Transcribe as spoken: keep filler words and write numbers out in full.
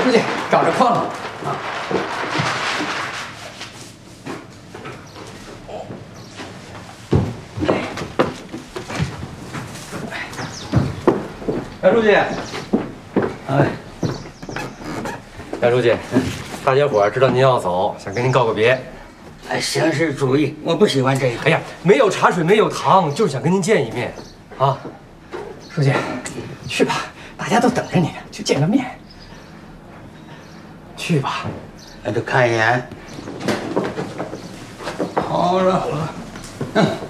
书记找着矿了啊！ 杨书记， 哎， 杨书记，大家伙知道您要走，想跟您告个别。 哎，形式主义，我不喜欢这个。 哎呀，没有茶水，没有糖，就是想跟您见一面，啊！ 书记，去吧，大家都等着你呢，就见个面。去吧， 那就看一眼。好了好了，嗯。